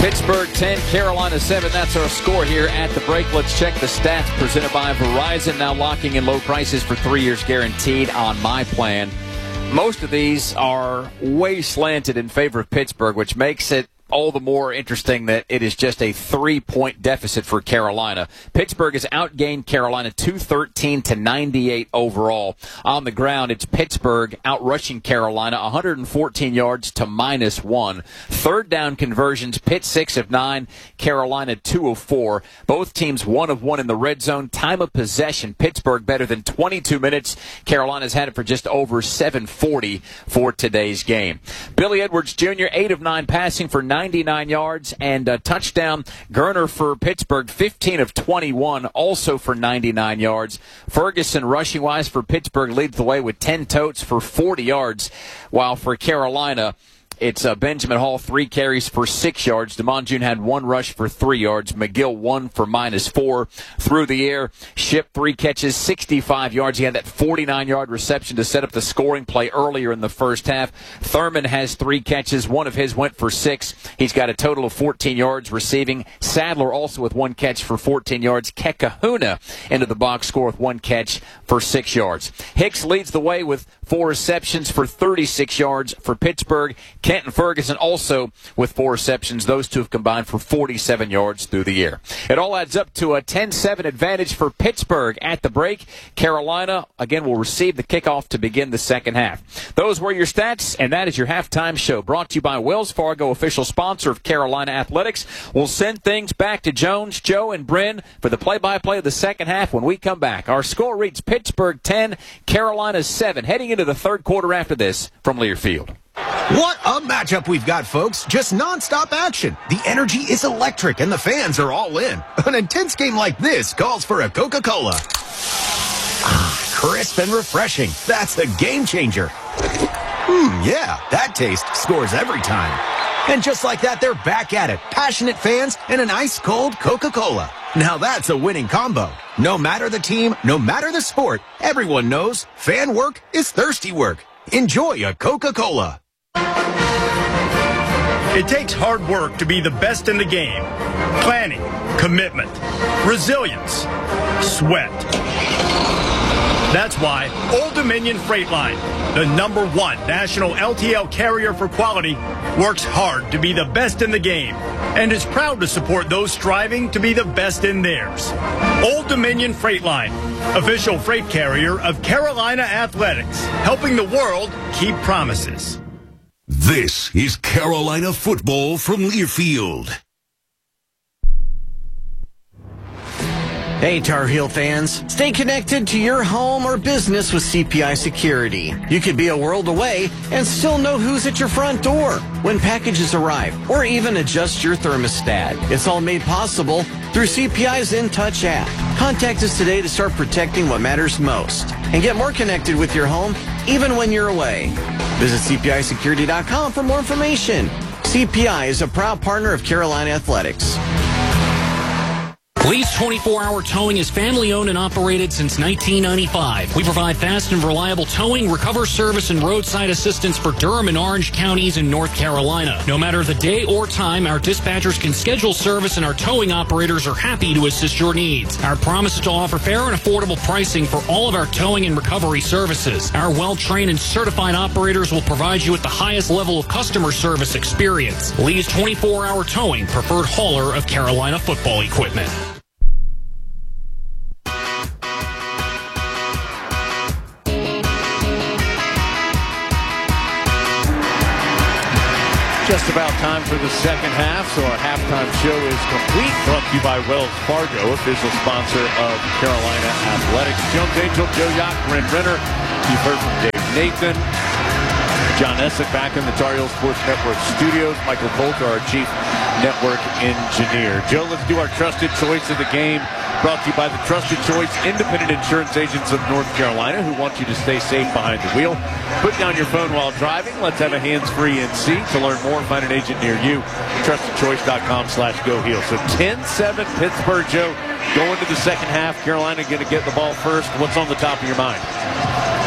Pittsburgh 10, Carolina 7. That's our score here at the break. Let's check the stats presented by Verizon. Now locking in low prices for 3 years guaranteed on my plan. Most of these are way slanted in favor of Pittsburgh, which makes it all the more interesting that it is just a 3-point deficit for Carolina. Pittsburgh has outgained Carolina 213-98 overall. On the ground, it's Pittsburgh outrushing Carolina 114 yards to -1. Third down conversions, Pitt 6 of 9, Carolina 2 of 4. Both teams 1 of 1 in the red zone. Time of possession, Pittsburgh better than 22 minutes. Carolina's had it for just over 7:40 for today's game. Billy Edwards Jr., 8 of 9 passing for 99 yards and a touchdown. Gerner for Pittsburgh, 15 of 21, also for 99 yards. Ferguson, rushing-wise for Pittsburgh, leads the way with 10 totes for 40 yards, while for Carolina, it's Benjamin Hall, 3 carries for 6 yards. DeMond June had 1 rush for 3 yards. McGill, 1 for -4. Through the air, Shipp, 3 catches, 65 yards. He had that 49-yard reception to set up the scoring play earlier in the first half. Thurman has 3 catches. 1 of his went for 6. He's got a total of 14 yards receiving. Sadler also with 1 catch for 14 yards. Kekahuna into the box score with 1 catch for 6 yards. Hicks leads the way with 4 receptions for 36 yards for Pittsburgh. Kenton Ferguson also with 4 receptions. Those two have combined for 47 yards through the air. It all adds up to a 10-7 advantage for Pittsburgh at the break. Carolina, again, will receive the kickoff to begin the second half. Those were your stats, and that is your halftime show. Brought to you by Wells Fargo, official sponsor of Carolina Athletics. We'll send things back to Jones, Joe, and Bryn for the play-by-play of the second half when we come back. Our score reads Pittsburgh 10, Carolina 7. Heading into the third quarter after this from Learfield. What a matchup we've got, folks. Just nonstop action. The energy is electric, and the fans are all in. An intense game like this calls for a Coca-Cola. Crisp and refreshing. That's a game changer. Yeah, that taste scores every time. And just like that, they're back at it. Passionate fans and an ice-cold Coca-Cola. Now that's a winning combo. No matter the team, no matter the sport, everyone knows fan work is thirsty work. Enjoy a Coca-Cola. It takes hard work to be the best in the game. Planning, commitment, resilience, sweat. That's why Old Dominion Freight Line, the #1 national LTL carrier for quality, works hard to be the best in the game and is proud to support those striving to be the best in theirs. Old Dominion Freight Line, official freight carrier of Carolina Athletics, helping the world keep promises. This is Carolina football from Learfield. Hey, Tar Heel fans. Stay connected to your home or business with CPI Security. You could be a world away and still know who's at your front door when packages arrive, or even adjust your thermostat. It's all made possible through CPI's InTouch app. Contact us today to start protecting what matters most and get more connected with your home even when you're away. Visit CPISecurity.com for more information. CPI is a proud partner of Carolina Athletics. Lee's 24-hour Towing is family-owned and operated since 1995. We provide fast and reliable towing, recover service, and roadside assistance for Durham and Orange counties in North Carolina. No matter the day or time, our dispatchers can schedule service, and our towing operators are happy to assist your needs. Our promise is to offer fair and affordable pricing for all of our towing and recovery services. Our well-trained and certified operators will provide you with the highest level of customer service experience. Lee's 24-hour Towing, preferred hauler of Carolina football equipment. Just about time for the second half, so our halftime show is complete. Brought to you by Wells Fargo, official sponsor of Carolina Athletics. Jones Angel, Joe Yacht, Bryn Renner. You've heard from Dave Nathan. John Essick back in the Tar Heel Sports Network studios. Michael Coulter, our chief network engineer. Joe, let's do our trusted choice of the game. Brought to you by the Trusted Choice Independent Insurance Agents of North Carolina, who want you to stay safe behind the wheel. Put down your phone while driving. Let's have a hands-free NC. To learn more, find an agent near you. TrustedChoice.com/GoHeel. So 10-7 Pittsburgh, Joe. Going to the second half. Carolina going to get the ball first. What's on the top of your mind?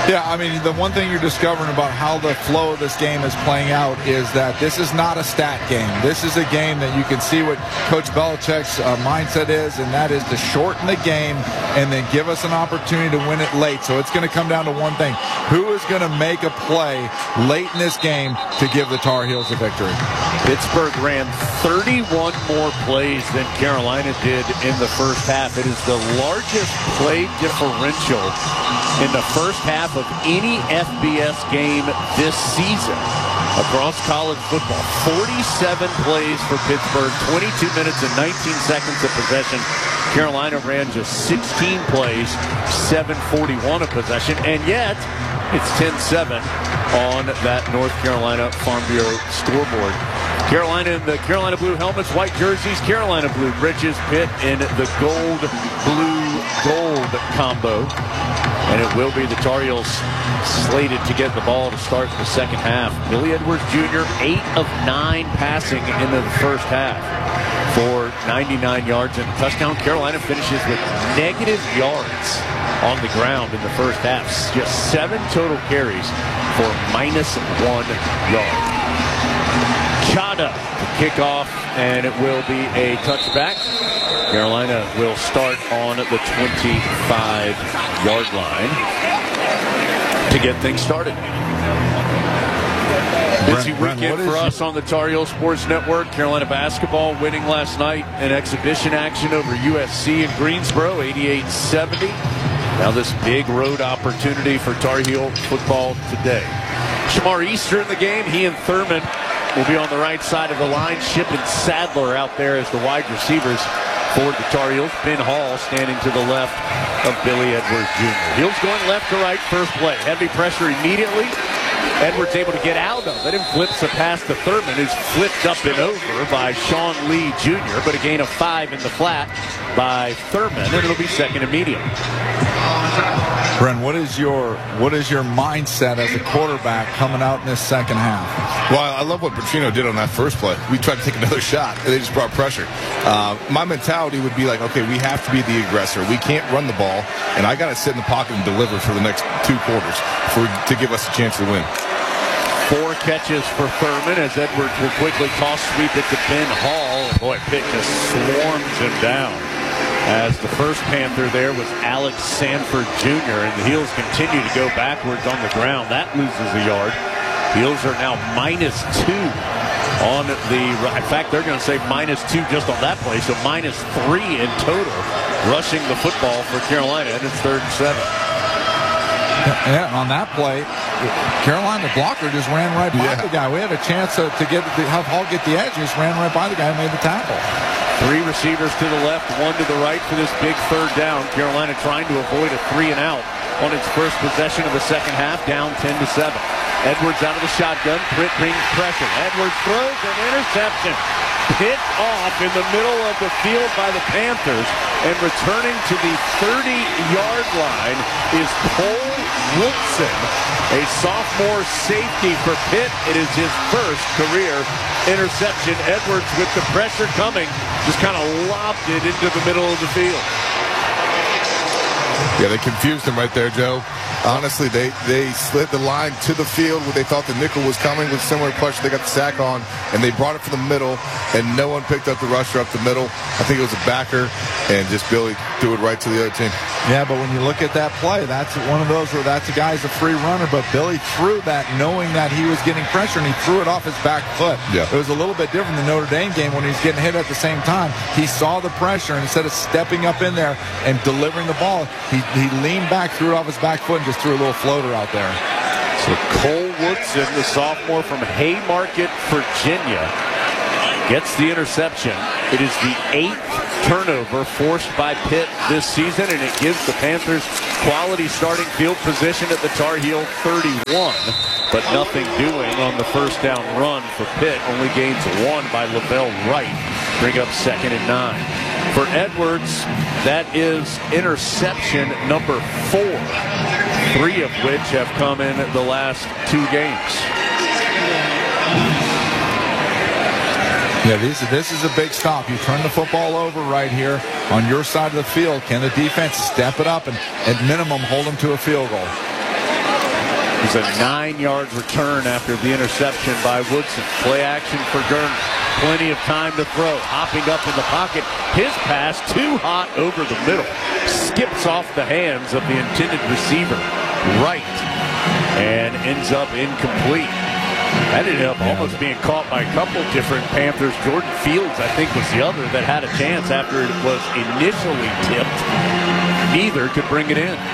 Yeah, I mean, the one thing you're discovering about how the flow of this game is playing out is that this is not a stat game. This is a game that you can see what Coach Belichick's mindset is, and that is to shorten the game and then give us an opportunity to win it late. So it's going to come down to one thing. Who is going to make a play late in this game to give the Tar Heels a victory? Pittsburgh ran 31 more plays than Carolina did in the first half. It is the largest play differential in the first half of any FBS game this season across college football. 47 plays for Pittsburgh, 22 minutes and 19 seconds of possession. Carolina ran just 16 plays, 7:41 of possession, and yet it's 10-7 on that North Carolina Farm Bureau scoreboard. Carolina in the Carolina blue helmets, white jerseys, Carolina blue breeches, Pitt in the gold, blue, gold combo. And it will be the Tar Heels slated to get the ball to start the second half. Billy Edwards Jr., 8 of 9 passing in the first half for 99 yards and a touchdown. Carolina finishes with negative yards on the ground in the first half. Just 7 total carries for -1 yard. Chada to kick off, and it will be a touchback. Carolina will start on the 25-yard line to get things started. Busy weekend for us on the Tar Heel Sports Network. Carolina basketball winning last night in exhibition action over USC in Greensboro, 88-70. Now this big road opportunity for Tar Heel football today. Shamar Easter in the game. He and Thurman will be on the right side of the line. Ship and Sadler out there as the wide receivers for the Tar Heels. Ben Hall standing to the left of Billy Edwards Jr. Heels going left to right, first play. Heavy pressure immediately. Edwards able to get out of it and flips a pass to Thurman, who's flipped up and over by Sean Lee Jr., but a gain of 5 in the flat by Thurman, and it'll be second and medium. Bren, what is your mindset as a quarterback coming out in this second half? Well, I love what Petrino did on that first play. We tried to take another shot, and they just brought pressure. My mentality would be like, okay, we have to be the aggressor. We can't run the ball, and I got to sit in the pocket and deliver for the next 2 quarters to give us a chance to win. 4 catches for Thurman as Edwards will quickly toss sweep it to Ben Hall. Boy, Pitt just swarms him down. As the first Panther there was Alex Sanford Jr. and the Heels continue to go backwards on the ground. That loses a yard. Heels are now -2 on the, in fact, they're going to say -2 just on that play, so -3 in total rushing the football for Carolina, and it's 3rd and 7. Yeah, on that play, Carolina blocker just ran right by the guy. We had a chance to have Hall get the edge. He just ran right by the guy and made the tackle. 3 receivers to the left, 1 to the right for this big 3rd down. Carolina trying to avoid a 3 and out on its first possession of the second half, down 10-7. Edwards out of the shotgun. Pitt brings pressure. Edwards throws an interception. Pitt off in the middle of the field by the Panthers, and returning to the 30-yard line is Cole Woodson, a sophomore safety for Pitt. It is his first career interception. Edwards, with the pressure coming, just kind of lobbed it into the middle of the field. Yeah, they confused him right there, Joe. Honestly, they slid the line to the field where they thought the nickel was coming with similar pressure. They got the sack on, and they brought it from the middle, and no one picked up the rusher up the middle. I think it was a backer, and just Billy threw it right to the other team. Yeah, but when you look at that play, that's one of those where that's a guy's a free runner, but Billy threw that knowing that he was getting pressure, and he threw it off his back foot. Yeah. It was a little bit different than the Notre Dame game when he was getting hit at the same time. He saw the pressure, and instead of stepping up in there and delivering the ball, he leaned back, threw it off his back foot, and just threw a little floater out there. So Cole Woodson, the sophomore from Haymarket, Virginia, gets the interception. It is the 8th turnover forced by Pitt this season, and it gives the Panthers quality starting field position at the Tar Heel 31. But nothing doing on the first down run for Pitt. Only gains 1 by Lavelle Wright. Bring up 2nd and 9. For Edwards, that is interception number 4. 3 of which have come in the last 2 games. Yeah, this is a big stop. You turn the football over right here on your side of the field. Can the defense step it up and at minimum hold them to a field goal? It was a 9-yard return after the interception by Woodson. Play action for Gurner. Plenty of time to throw. Hopping up in the pocket. His pass too hot over the middle. Skips off the hands of the intended receiver. Right. And ends up incomplete. That ended up almost being caught by a couple different Panthers. Jordan Fields, I think, was the other that had a chance after it was initially tipped. Neither could bring it in.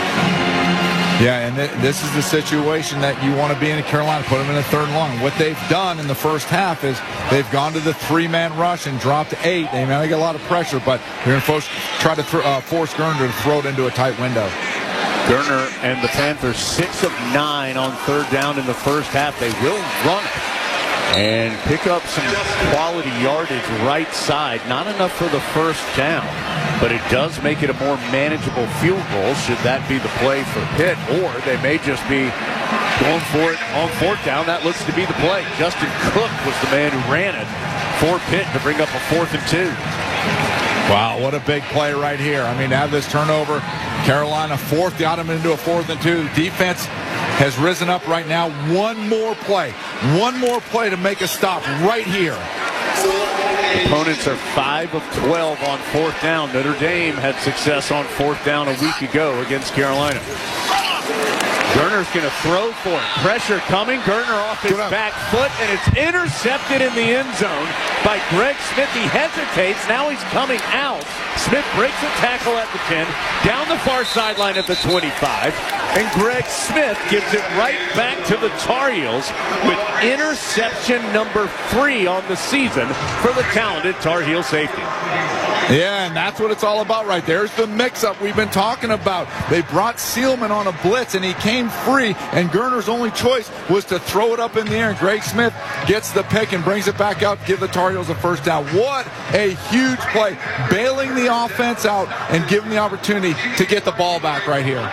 Yeah, and this is the situation that you want to be in Carolina. Put them in a third and long. What they've done in the first half is they've gone to the 3-man rush and dropped 8. They may get a lot of pressure, but they're going to try to force Gurner to throw it into a tight window. Gurner and the Panthers 6 of 9 on third down in the first half. They will run it and pick up some quality yardage right side. Not enough for the first down, but it does make it a more manageable field goal should that be the play for Pitt, or they may just be going for it on fourth down. That looks to be the play. Justin Cook was the man who ran it for Pitt to bring up a 4th and 2. Wow, what a big play right here. I mean, to have this turnover, Carolina got him into a 4th and 2. Defense has risen up right now. One more play to make a stop right here. Opponents are 5 of 12 on fourth down. Notre Dame had success on fourth down a week ago against Carolina. Gurner's going to throw for it. Pressure coming. Gurner off his back foot, and it's intercepted in the end zone by Greg Smith. He hesitates. Now he's coming out. Smith breaks a tackle at the 10, down the far sideline at the 25, and Greg Smith gives it right back to the Tar Heels with interception number 3 on the season for the talented Tar Heel safety. Yeah, and that's what it's all about right there. There's the mix-up we've been talking about. They brought Seelman on a blitz, and he came free, and Gurner's only choice was to throw it up in the air, and Greg Smith gets the pick and brings it back out to give the Tar Heels a first down. What a huge play, bailing the offense out and giving the opportunity to get the ball back right here.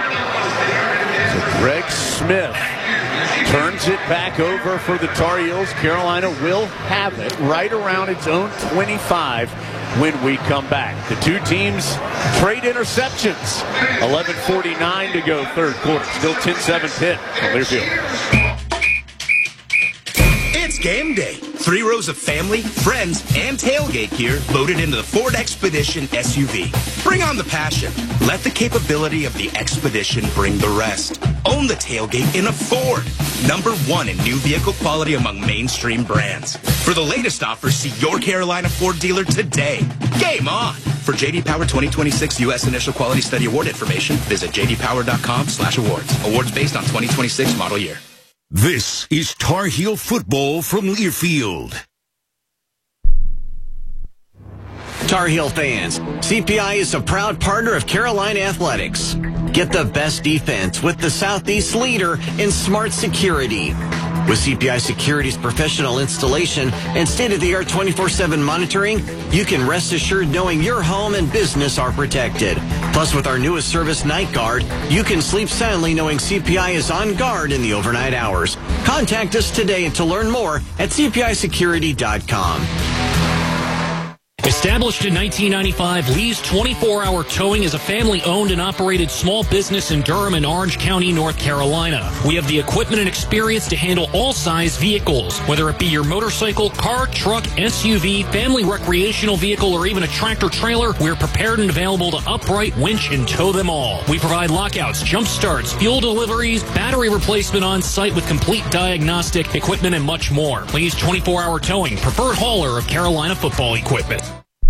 So Greg Smith turns it back over for the Tar Heels. Carolina will have it right around its own 25 when we come back. The two teams trade interceptions. 11:49 to go, third quarter. Still 10-7 Pitt from Learfield. It's game day. 3 rows of family, friends, and tailgate gear loaded into the Ford Expedition SUV. Bring on the passion. Let the capability of the Expedition bring the rest. Own the tailgate in a Ford. #1 in new vehicle quality among mainstream brands. For the latest offers, see your Carolina Ford dealer today. Game on! For J.D. Power 2026 U.S. Initial Quality Study Award information, visit jdpower.com/awards. Awards based on 2026 model year. This is Tar Heel football from Learfield. Tar Heel fans, CPI is a proud partner of Carolina Athletics. Get the best defense with the Southeast leader in smart security. With CPI Security's professional installation and state-of-the-art 24/7 monitoring, you can rest assured knowing your home and business are protected. Plus, with our newest service, Night Guard, you can sleep soundly knowing CPI is on guard in the overnight hours. Contact us today to learn more at cpisecurity.com. Established in 1995, Lee's 24-hour Towing is a family-owned and operated small business in Durham and Orange County, North Carolina. We have the equipment and experience to handle all size vehicles. Whether it be your motorcycle, car, truck, SUV, family recreational vehicle, or even a tractor-trailer, we're prepared and available to upright, winch, and tow them all. We provide lockouts, jump starts, fuel deliveries, battery replacement on site with complete diagnostic equipment, and much more. Lee's 24-hour Towing, preferred hauler of Carolina football equipment.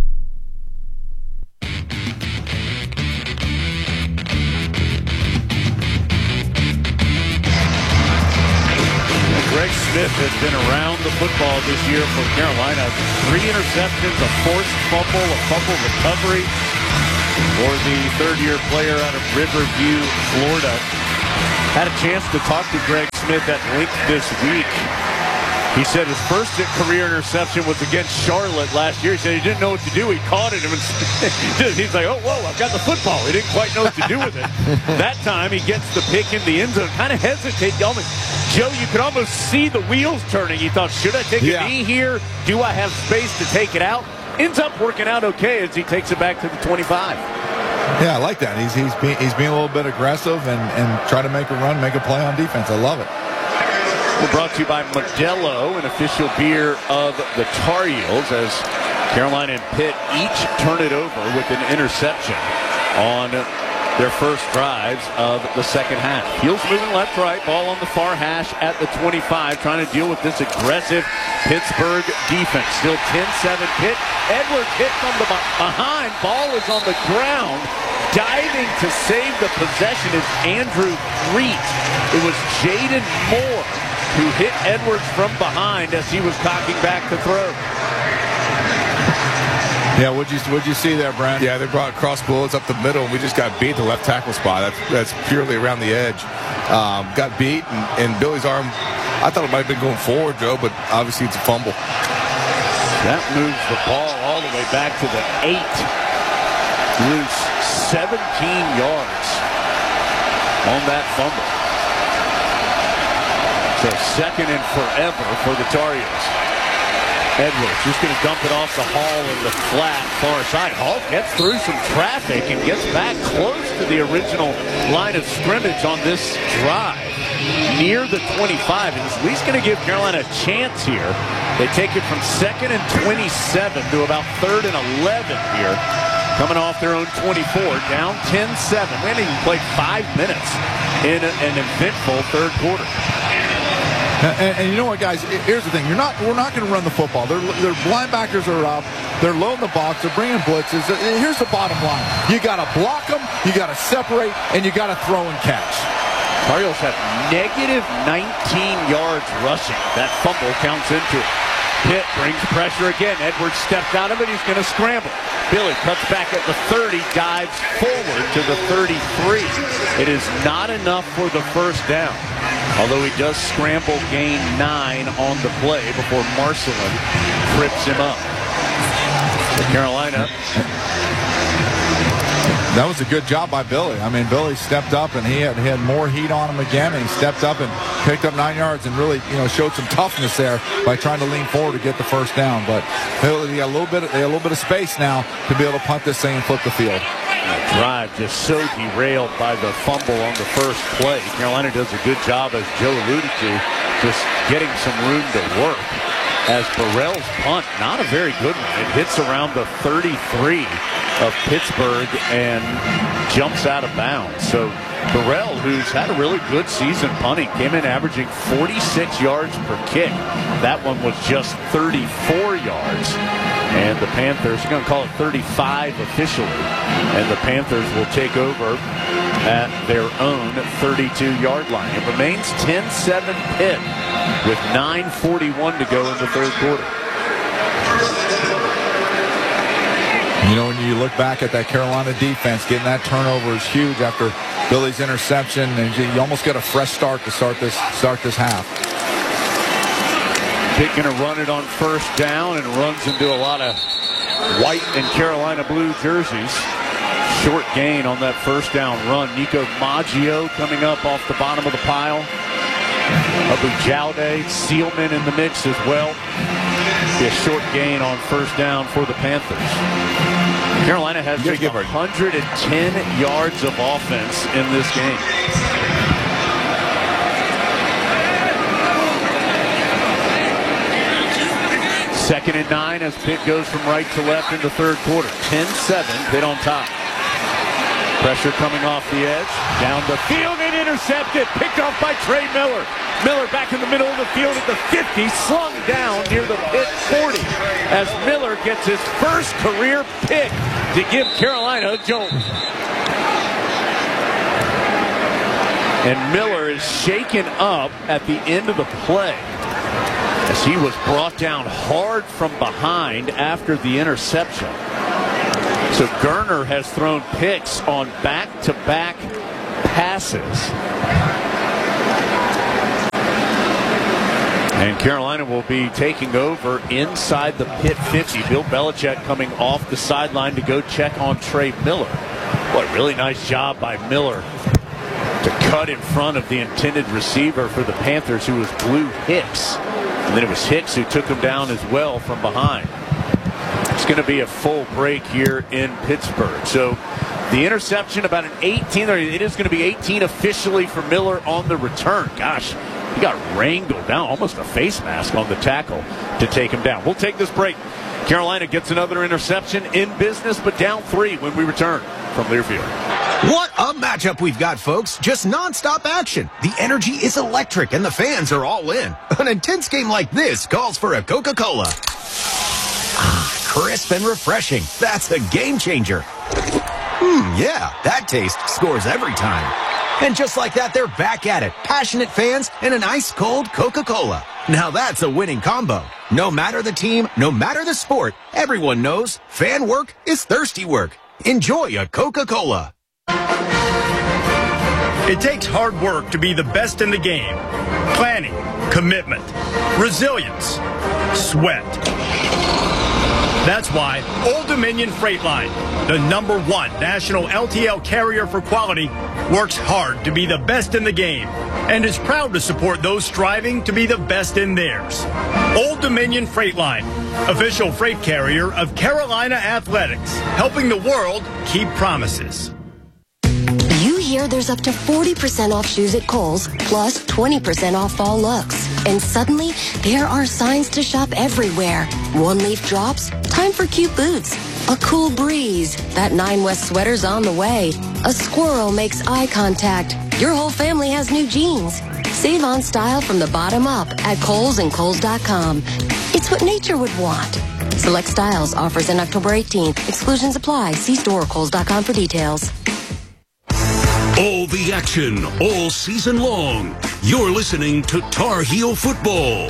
Greg Smith has been around the football this year for Carolina. 3 interceptions, a forced fumble, a fumble recovery for the third-year player out of Riverview, Florida. Had a chance to talk to Greg Smith at length this week. He said his first career interception was against Charlotte last year. He said he didn't know what to do. He caught it. He's like, oh, whoa, I've got the football. He didn't quite know what to do with it. That time he gets the pick in the end zone. Kind of hesitate. Joe, you could almost see the wheels turning. He thought, should I take a knee here? Do I have space to take it out? Ends up working out okay as he takes it back to the 25. Yeah, I like that. He's being a little bit aggressive and try to make a run, make a play on defense. I love it. We're brought to you by Modelo, an official beer of the Tar Heels, as Carolina and Pitt each turn it over with an interception on their first drives of the second half. Heels moving left-right, ball on the far hash at the 25, trying to deal with this aggressive Pittsburgh defense. Still 10-7 Pitt. Edwards hit from the behind. Ball is on the ground. Diving to save the possession is Andrew Threet. It was Jaden Moore who hit Edwards from behind as he was cocking back to throw. Yeah, what'd you see there, Brent? Yeah, they brought cross bullets up the middle, and we just got beat the left tackle spot. That's purely around the edge. Got beat, and Billy's arm, I thought it might have been going forward, Joe, but obviously it's a fumble. That moves the ball all the way back to the 8. Lose 17 yards on that fumble. So second and forever for the Tar Heels. Edwards just going to dump it off the Hall in the flat far side. Hall gets through some traffic and gets back close to the original line of scrimmage on this drive. Near the 25, and is at least going to give Carolina a chance here. They take it from 2nd and 27 to about 3rd and 11 here. Coming off their own 24, down 10-7. We haven't even played 5 minutes in an eventful third quarter. And you know what, guys? Here's the thing: we're not going to run the football. Their linebackers are up. They're low in the box. They're bringing blitzes. Here's the bottom line: you got to block them, you got to separate, and you got to throw and catch. Tar Heels have negative 19 yards rushing. That fumble counts into it. Pitt brings pressure again. Edwards stepped out of it. He's going to scramble. Billy cuts back at the 30, dives forward to the 33. It is not enough for the first down. Although he does scramble, gain 9 on the play before Marcelin trips him up. So Carolina. That was a good job by Billy. I mean, Billy stepped up, and he had more heat on him again, and he stepped up and picked up 9 yards and really, showed some toughness there by trying to lean forward to get the first down. But they got a little bit of space now to be able to punt this thing and flip the field. Drive just so derailed by the fumble on the first play. Carolina does a good job, as Joe alluded to, just getting some room to work. As Burrell's punt, not a very good one. It hits around the 33 of Pittsburgh and jumps out of bounds. So Burrell, who's had a really good season punting, came in averaging 46 yards per kick. That one was just 34 yards. And the Panthers are going to call it 35 officially. And the Panthers will take over at their own 32-yard line. It remains 10-7 Pitt with 9:41 to go in the third quarter. When you look back at that Carolina defense, getting that turnover is huge after Billy's interception, and you almost get a fresh start to start this half. Pitt going to run it on first down and runs into a lot of white and Carolina blue jerseys. Short gain on that first down run. Nico Maggio coming up off the bottom of the pile. Abu Jaude, Sealman in the mix as well. Be a short gain on first down for the Panthers. Carolina has just 110 yards of offense in this game. Second and 9 as Pitt goes from right to left in the third quarter. 10-7, Pitt on top. Pressure coming off the edge. Down the field and intercepted. Picked off by Trey Miller. Miller back in the middle of the field at the 50. Slung down near the Pitt 40. As Miller gets his first career pick to give Carolina a jolt. And Miller is shaken up at the end of the play, as he was brought down hard from behind after the interception. So Gerner has thrown picks on back-to-back passes. And Carolina will be taking over inside the Pitt 50. Bill Belichick coming off the sideline to go check on Trey Miller. What a really nice job by Miller to cut in front of the intended receiver for the Panthers, who was Blue Hicks. And then it was Hicks who took him down as well from behind. It's going to be a full break here in Pittsburgh. So The interception, about an 18, or it is going to be 18 officially for Miller on the return. Gosh, he got wrangled down, almost a face mask on the tackle to take him down. We'll take this break. Carolina gets another interception in business, but down 3 when we return from Learfield. What a matchup we've got, folks. Just nonstop action. The energy is electric, and the fans are all in. An intense game like this calls for a Coca-Cola. Crisp and refreshing. That's a game changer. Yeah, that taste scores every time. And just like that, they're back at it. Passionate fans and an ice-cold Coca-Cola. Now that's a winning combo. No matter the team, no matter the sport, everyone knows fan work is thirsty work. Enjoy a Coca-Cola. It takes hard work to be the best in the game. Planning, commitment, resilience, sweat. That's why Old Dominion Freight Line, the #1 national LTL carrier for quality, works hard to be the best in the game and is proud to support those striving to be the best in theirs. Old Dominion Freight Line, official freight carrier of Carolina Athletics, helping the world keep promises. You hear there's up to 40% off shoes at Kohl's, plus 20% off fall looks. And suddenly, there are signs to shop everywhere. One leaf drops, time for cute boots. A cool breeze, that 9 West sweater's on the way. A squirrel makes eye contact. Your whole family has new jeans. Save on style from the bottom up at Kohl's and Kohl's.com. It's what nature would want. Select styles, offers in October 18th. Exclusions apply. See store or Kohl's.com for details. All the action, all season long. You're listening to Tar Heel Football.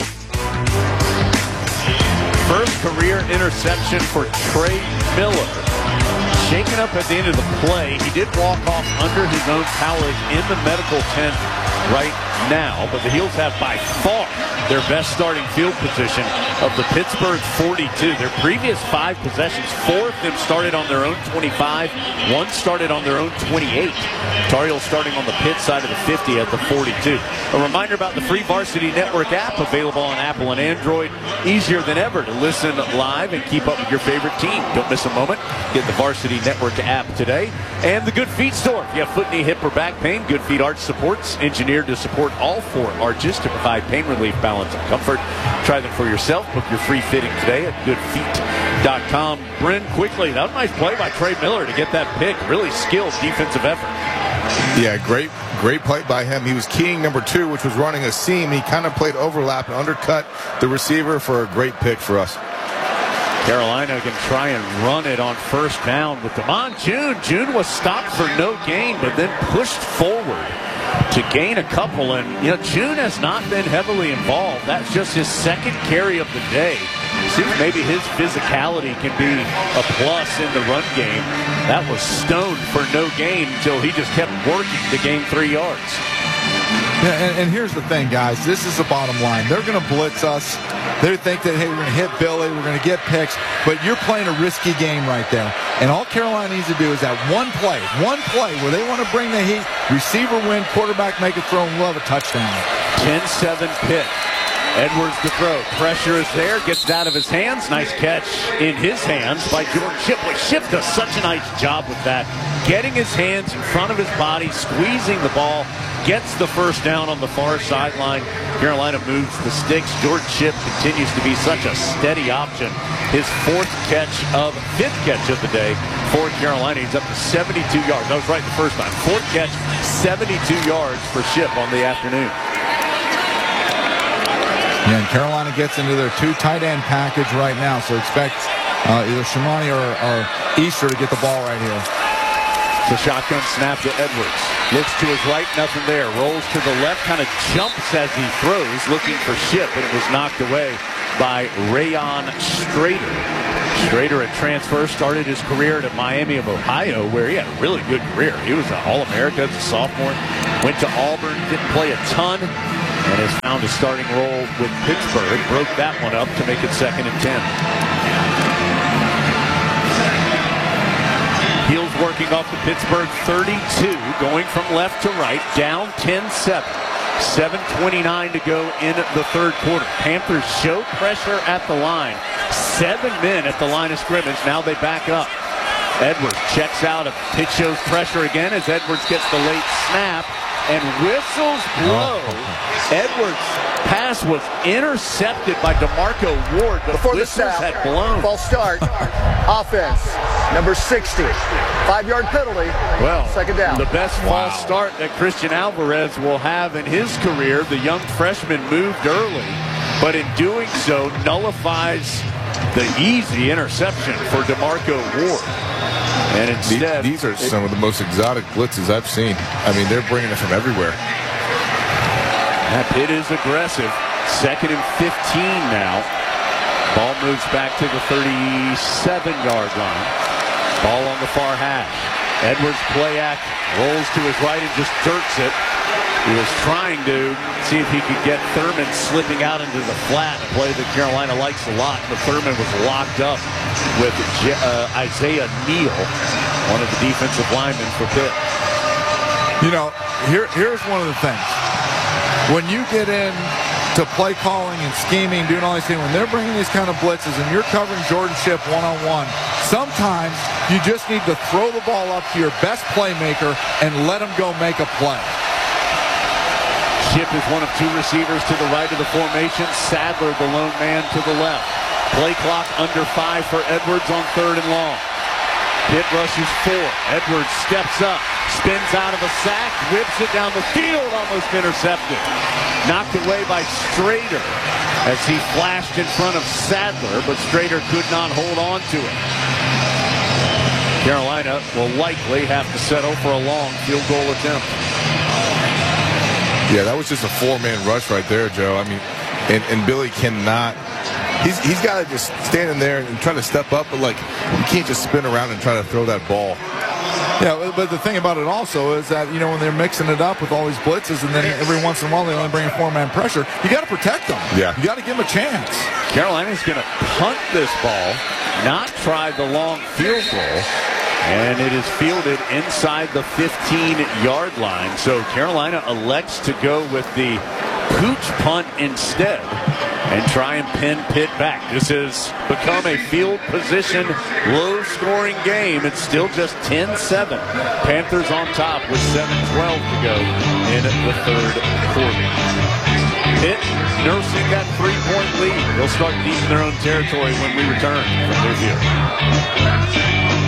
First career interception for Trey Miller. Shaken up at the end of the play. He did walk off under his own power in the medical tent right now, but the Heels have by far their best starting field position of the Pittsburgh 42. Their previous 5 possessions, 4 of them started on their own 25, 1 started on their own 28. Tar Heels starting on the Pitt side of the 50 at the 42. A reminder about the free Varsity Network app available on Apple and Android. Easier than ever to listen live and keep up with your favorite team. Don't miss a moment. Get the Varsity Network app today. And the Good Feet store. If you have foot, knee, hip, or back pain, Good Feet Arch Supports, engineered to support all 4 arches to provide pain relief, balance, and comfort. Try them for yourself. Book your free fitting today at goodfeet.com. Bryn, quickly, that was a nice play by Trey Miller to get that pick. Really skilled defensive effort. Yeah, great play by him. He was keying number 2, which was running a seam. He kind of played overlap and undercut the receiver for a great pick for us. Carolina can try and run it on first down with Damon June. June was stopped for no gain, but then pushed forward to gain a couple. And, June has not been heavily involved. That's just his second carry of the day. Seems maybe his physicality can be a plus in the run game. That was stoned for no gain until he just kept working to gain 3 yards. Yeah, and here's the thing, guys. This is the bottom line. They're going to blitz us. They think that, hey, we're going to hit Billy, we're going to get picks, but you're playing a risky game right there. And all Carolina needs to do is that one play where they want to bring the heat, receiver win, quarterback make a throw, and we'll have a touchdown. 10-7 Pitt. Edwards to throw. Pressure is there. Gets it out of his hands. Nice catch in his hands by Jordan Shipley. Shipp does such a nice job with that. Getting his hands in front of his body, squeezing the ball. Gets the first down on the far sideline. Carolina moves the sticks. Jordan Shipp continues to be such a steady option. His 5th catch of the day for Carolina. He's up to 72 yards. That was right the first time. 4th catch, 72 yards for Shipp on the afternoon. Yeah, and Carolina gets into their 2 tight end package right now, so expect either Shimani or Easter to get the ball right here. The shotgun snap to Edwards. Looks to his right, nothing there. Rolls to the left, kind of jumps as he throws, looking for Shipp, but it was knocked away by Rayon Strader. Strader, a transfer, started his career at Miami of Ohio, where he had a really good career. He was an All-America as a sophomore. Went to Auburn, didn't play a ton, and has found a starting role with Pittsburgh. Broke that one up to make it 2nd and 10. Heels working off the Pittsburgh 32, going from left to right, down 10-7. 7:29 to go in the 3rd quarter. Panthers show pressure at the line. 7 men at the line of scrimmage. Now they back up. Edwards checks out. A pitch shows pressure again as Edwards gets the late snap and whistles blow. Edwards' pass was intercepted by DeMarco Ward. Before the snap, had blown. False start. Offense, number 60. 5-yard penalty. Well, second down. The best false start that Christian Alvarez will have in his career. The young freshman moved early, but in doing so nullifies the easy interception for DeMarco Ward. And instead, these are some of the most exotic blitzes I've seen. I mean, they're bringing it from everywhere. That hit is aggressive. 2nd and 15 now. Ball moves back to the 37-yard line. Ball on the far hash. Edwards play act, rolls to his right and just jerks it. He was trying to see if he could get Thurman slipping out into the flat, a play that Carolina likes a lot, but Thurman was locked up with Isaiah Neal, one of the defensive linemen for Pitt. You know, here's one of the things. When you get in to play calling and scheming, doing all these things, when they're bringing these kind of blitzes and you're covering Jordan Shipp one-on-one, sometimes you just need to throw the ball up to your best playmaker and let him go make a play. Shipp is one of 2 receivers to the right of the formation. Sadler, the lone man, to the left. Play clock under 5 for Edwards on 3rd and long. Pitt rushes 4. Edwards steps up, spins out of a sack, whips it down the field, almost intercepted. Knocked away by Strader as he flashed in front of Sadler, but Strader could not hold on to it. Carolina will likely have to settle for a long field goal attempt. Yeah, that was just a 4-man rush right there, Joe. I mean, and Billy cannot. He's got to just stand in there and try to step up, but like you can't just spin around and try to throw that ball. Yeah, but the thing about it also is that, you know, when they're mixing it up with all these blitzes and then every once in a while they only bring a 4-man pressure, you got to protect them. Yeah. You got to give them a chance. Carolina's going to punt this ball, not try the long field goal. And it is fielded inside the 15-yard line. So Carolina elects to go with the pooch punt instead and try and pin Pitt back. This has become a field position, low-scoring game. It's still just 10-7. Panthers on top with 7:12 to go in the 3rd quarter. Pitt nursing that 3-point lead. They'll start deep in their own territory when we return from their field.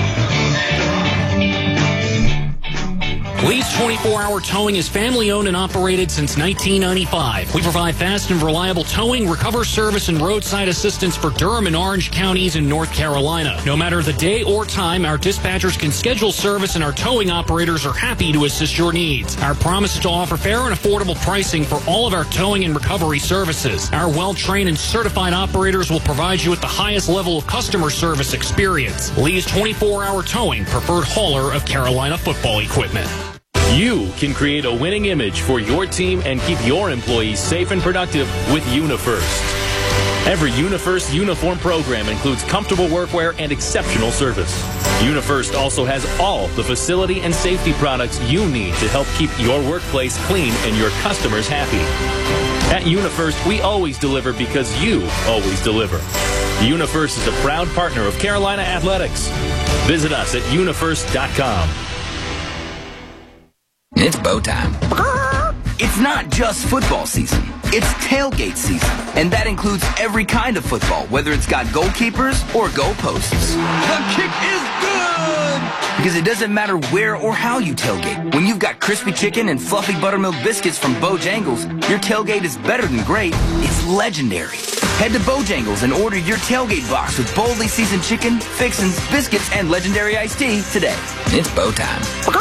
Lee's 24-hour Towing is family-owned and operated since 1995. We provide fast and reliable towing, recover service, and roadside assistance for Durham and Orange counties in North Carolina. No matter the day or time, our dispatchers can schedule service and our towing operators are happy to assist your needs. Our promise is to offer fair and affordable pricing for all of our towing and recovery services. Our well-trained and certified operators will provide you with the highest level of customer service experience. Lee's 24-hour Towing, preferred hauler of Carolina football equipment. You can create a winning image for your team and keep your employees safe and productive with UniFirst. Every UniFirst uniform program includes comfortable workwear and exceptional service. UniFirst also has all the facility and safety products you need to help keep your workplace clean and your customers happy. At UniFirst, we always deliver because you always deliver. UniFirst is a proud partner of Carolina Athletics. Visit us at unifirst.com. It's bow time. It's not just football season. It's tailgate season. And that includes every kind of football, whether it's got goalkeepers or goalposts. The kick is good! Because it doesn't matter where or how you tailgate. When you've got crispy chicken and fluffy buttermilk biscuits from Bojangles, your tailgate is better than great. It's legendary. Head to Bojangles and order your tailgate box with boldly seasoned chicken, fixins, biscuits, and legendary iced tea today. It's bow time.